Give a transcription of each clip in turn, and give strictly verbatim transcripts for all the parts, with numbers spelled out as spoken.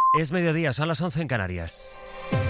Es mediodía, son las once en Canarias.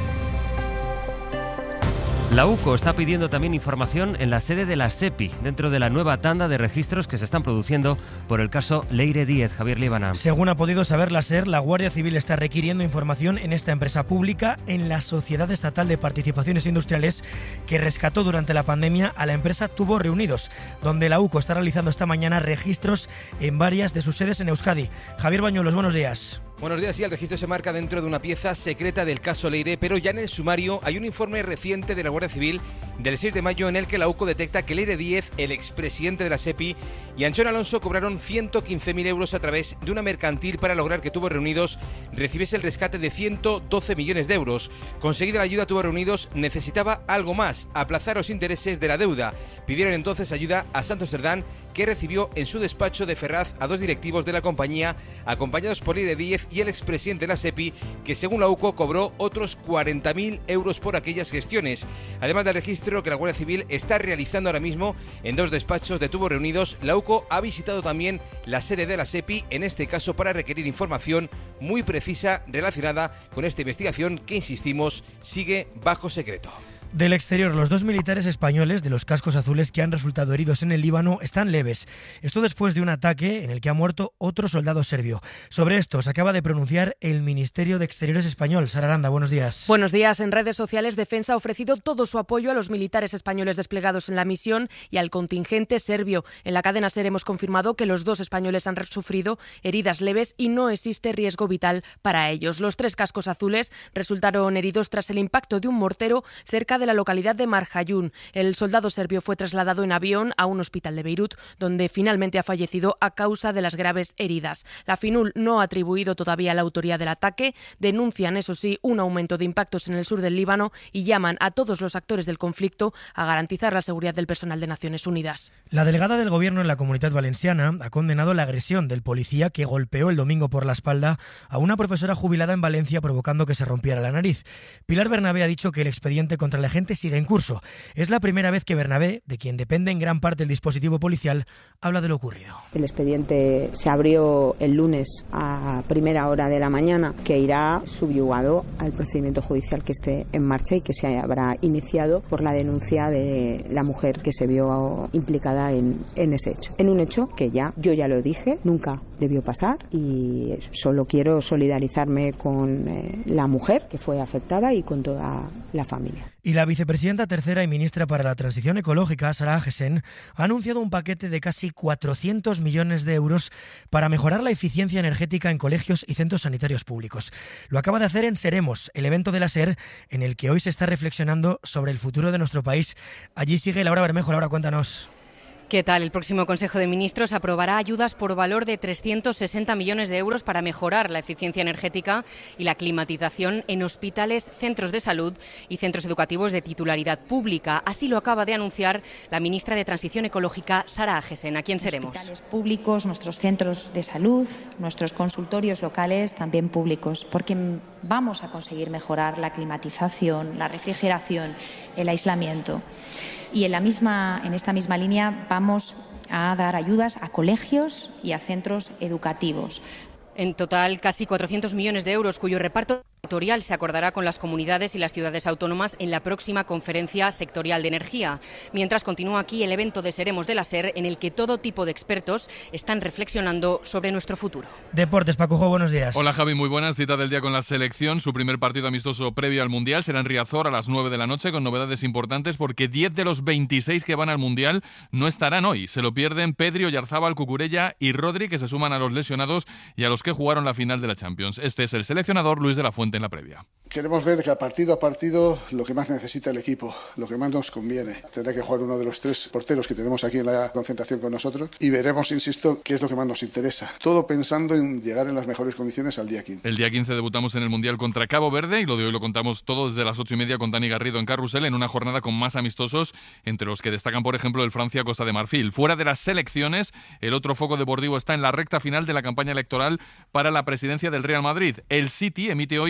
La UCO está pidiendo también información en la sede de la SEPI, dentro de la nueva tanda de registros que se están produciendo por el caso Leire Díez. Javier Líbana. Según ha podido saber la SER, la Guardia Civil está requiriendo información en esta empresa pública, en la Sociedad Estatal de Participaciones Industriales, que rescató durante la pandemia a la empresa Tubos Reunidos, donde la UCO está realizando esta mañana registros en varias de sus sedes en Euskadi. Javier Bañuelos, buenos días. Buenos días, sí, el registro se marca dentro de una pieza secreta del caso Leire, pero ya en el sumario hay un informe reciente de la Guardia Civil del seis de mayo en el que la UCO detecta que Leire Díez, el expresidente de la SEPI, y Anchón Alonso cobraron ciento quince mil euros a través de una mercantil para lograr que Tubos Reunidos recibiese el rescate de ciento doce millones de euros. Conseguida la ayuda, Tubos Reunidos necesitaba algo más, aplazar los intereses de la deuda. Pidieron entonces ayuda a Santos Cerdán, que recibió en su despacho de Ferraz a dos directivos de la compañía, acompañados por Leire Díez y el expresidente de la SEPI, que según la UCO cobró otros cuarenta mil euros por aquellas gestiones. Además del registro que la Guardia Civil está realizando ahora mismo en dos despachos de Tubos Reunidos, la UCO ha visitado también la sede de la SEPI, en este caso para requerir información muy precisa relacionada con esta investigación que, insistimos, sigue bajo secreto. Del exterior, los dos militares españoles de los cascos azules que han resultado heridos en el Líbano están leves. Esto después de un ataque en el que ha muerto otro soldado serbio. Sobre esto se acaba de pronunciar el Ministerio de Exteriores español. Sara Aranda, buenos días. Buenos días. En redes sociales, Defensa ha ofrecido todo su apoyo a los militares españoles desplegados en la misión y al contingente serbio. En la cadena SER hemos confirmado que los dos españoles han sufrido heridas leves y no existe riesgo vital para ellos. Los tres cascos azules resultaron heridos tras el impacto de un mortero cerca de la localidad de Marjayún. El soldado serbio fue trasladado en avión a un hospital de Beirut, donde finalmente ha fallecido a causa de las graves heridas. La FINUL no ha atribuido todavía la autoría del ataque, denuncian, eso sí, un aumento de impactos en el sur del Líbano y llaman a todos los actores del conflicto a garantizar la seguridad del personal de Naciones Unidas. La delegada del Gobierno en la Comunidad Valenciana ha condenado la agresión del policía que golpeó el domingo por la espalda a una profesora jubilada en Valencia, provocando que se rompiera la nariz. Pilar Bernabé ha dicho que el expediente contra la gente sigue en curso. Es la primera vez que Bernabé, de quien depende en gran parte el dispositivo policial, habla de lo ocurrido. El expediente se abrió el lunes a primera hora de la mañana, que irá subyugado al procedimiento judicial que esté en marcha y que se habrá iniciado por la denuncia de la mujer que se vio implicada en, en ese hecho. En un hecho que ya, yo ya lo dije, nunca debió pasar, y solo quiero solidarizarme con eh, la mujer que fue afectada y con toda la familia. Y la vicepresidenta tercera y ministra para la Transición Ecológica, Sara Agesen, ha anunciado un paquete de casi cuatrocientos millones de euros para mejorar la eficiencia energética en colegios y centros sanitarios públicos. Lo acaba de hacer en Seremos, el evento de la SER, en el que hoy se está reflexionando sobre el futuro de nuestro país. Allí sigue Laura Bermejo. Laura, cuéntanos. ¿Qué tal? El próximo Consejo de Ministros aprobará ayudas por valor de trescientos sesenta millones de euros para mejorar la eficiencia energética y la climatización en hospitales, centros de salud y centros educativos de titularidad pública. Así lo acaba de anunciar la ministra de Transición Ecológica, Sara Agesen. ¿A quién seremos? Hospitales públicos, nuestros centros de salud, nuestros consultorios locales también públicos, porque vamos a conseguir mejorar la climatización, la refrigeración, el aislamiento. Y en, la misma, en esta misma línea vamos a dar ayudas a colegios y a centros educativos. En total, casi cuatrocientos millones de euros, cuyo reparto sectorial se acordará con las comunidades y las ciudades autónomas en la próxima conferencia sectorial de energía. Mientras continúa aquí el evento de Seremos de la SER, en el que todo tipo de expertos están reflexionando sobre nuestro futuro. Deportes, Pacujo, buenos días. Hola Javi, muy buenas. Cita del día con la selección. Su primer partido amistoso previo al Mundial será en Riazor a las nueve de la noche, con novedades importantes porque diez de los veintiséis que van al Mundial no estarán hoy. Se lo pierden Pedri, Oyarzábal, Cucurella y Rodri, que se suman a los lesionados y a los que jugaron la final de la Champions. Este es el seleccionador Luis de la Fuente en la previa. Queremos ver que a partido a partido lo que más necesita el equipo, lo que más nos conviene. Tendrá que jugar uno de los tres porteros que tenemos aquí en la concentración con nosotros y veremos, insisto, qué es lo que más nos interesa. Todo pensando en llegar en las mejores condiciones al día quince. El día quince debutamos en el Mundial contra Cabo Verde y lo de hoy lo contamos todo desde las ocho y media con Dani Garrido en Carrusel, en una jornada con más amistosos, entre los que destacan, por ejemplo, el Francia-Costa de Marfil. Fuera de las selecciones, el otro foco deportivo está en la recta final de la campaña electoral para la presidencia del Real Madrid. El City emite hoy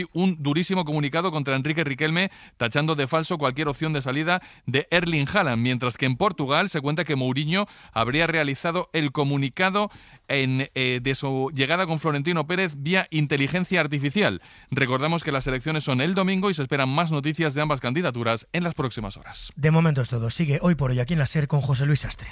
un durísimo comunicado contra Enrique Riquelme, tachando de falso cualquier opción de salida de Erling Haaland, mientras que en Portugal se cuenta que Mourinho habría realizado el comunicado en, eh, de su llegada con Florentino Pérez vía inteligencia artificial. Recordamos que las elecciones son el domingo y se esperan más noticias de ambas candidaturas en las próximas horas. De momento es todo. Sigue Hoy por Hoy aquí en la SER con José Luis Sastre.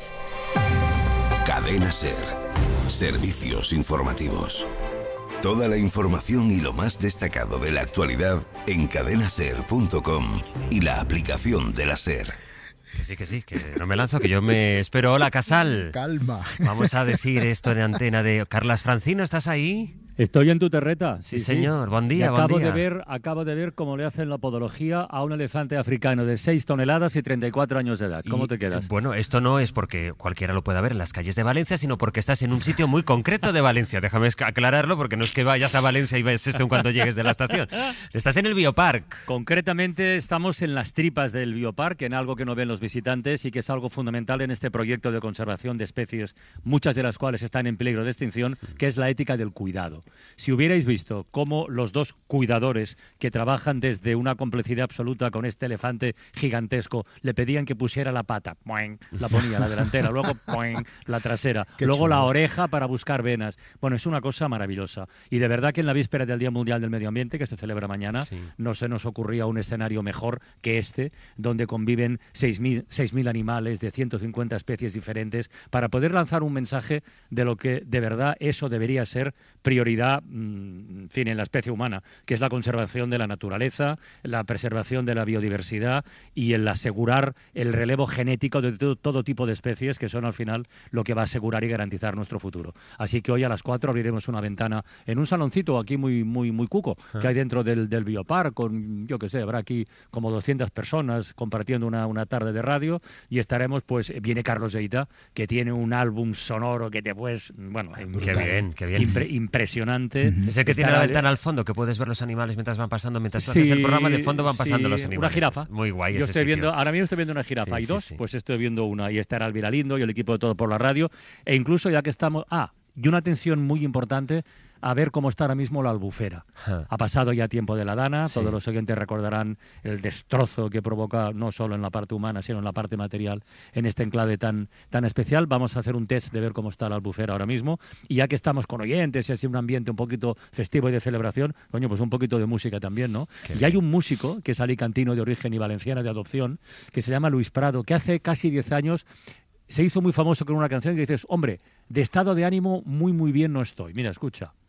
Cadena SER. Servicios informativos. Toda la información y lo más destacado de la actualidad en cadena ser punto com y la aplicación de la SER. Que sí, que sí, que no me lanzo, que yo me espero. Hola, Casal. Calma. Vamos a decir esto en antena de... Carlas Francino, ¿estás ahí? Estoy en tu terreta. Sí, sí señor. Sí. Buen día, y acabo buen día. De ver, acabo de ver cómo le hacen la podología a un elefante africano de seis toneladas y treinta y cuatro años de edad. ¿Cómo y, te quedas? Bueno, esto no es porque cualquiera lo pueda ver en las calles de Valencia, sino porque estás en un sitio muy concreto de Valencia. Déjame aclararlo, porque no es que vayas a Valencia y ves esto en cuanto llegues de la estación. Estás en el Biopark. Concretamente estamos en las tripas del Biopark, en algo que no ven los visitantes y que es algo fundamental en este proyecto de conservación de especies, muchas de las cuales están en peligro de extinción, que es la ética del cuidado. Si hubierais visto cómo los dos cuidadores que trabajan desde una complicidad absoluta con este elefante gigantesco le pedían que pusiera la pata, ¡poing! La ponía la delantera, luego ¡poing! La trasera, Qué luego chulo. La oreja para buscar venas. Bueno, es una cosa maravillosa. Y de verdad que en la víspera del Día Mundial del Medio Ambiente, que se celebra mañana, sí. no se nos ocurría un escenario mejor que este, donde conviven seis mil animales de ciento cincuenta especies diferentes, para poder lanzar un mensaje de lo que de verdad eso debería ser prioridad, en fin, en la especie humana, que es la conservación de la naturaleza, la preservación de la biodiversidad y el asegurar el relevo genético de todo, todo tipo de especies, que son al final lo que va a asegurar y garantizar nuestro futuro. Así que hoy a las cuatro abriremos una ventana en un saloncito aquí muy muy muy cuco, ah. que hay dentro del, del Biopark, con, yo qué sé, habrá aquí como doscientas personas compartiendo una, una tarde de radio, y estaremos, pues, viene Carlos Lleida, que tiene un álbum sonoro que te puedes, bueno, qué bien, qué bien. Impre, impresionante. Uh-huh. Es el que tiene la ventana al fondo, que puedes ver los animales mientras van pasando, mientras tú sí, haces el programa, de fondo van pasando sí, los animales. Una jirafa. Muy guay Yo ese estoy sitio. viendo, ahora mismo estoy viendo una jirafa. Sí, ¿Hay dos? Sí, sí. Pues estoy viendo una. Y estará Elvira Lindo y el equipo de Todo por la Radio. E incluso, ya que estamos... Ah, y una atención muy importante a ver cómo está ahora mismo la albufera. Ja. Ha pasado ya tiempo de la dana, sí. Todos los oyentes recordarán el destrozo que provoca no solo en la parte humana, sino en la parte material en este enclave tan, tan especial. Vamos a hacer un test de ver cómo está la albufera ahora mismo, y ya que estamos con oyentes y así un ambiente un poquito festivo y de celebración, coño, pues un poquito de música también, ¿no? Qué y bien. Hay un músico que es alicantino de origen y valenciana de adopción, que se llama Luis Prado, que hace casi diez años se hizo muy famoso con una canción que dices, hombre, de estado de ánimo muy muy bien no estoy. Mira, escucha.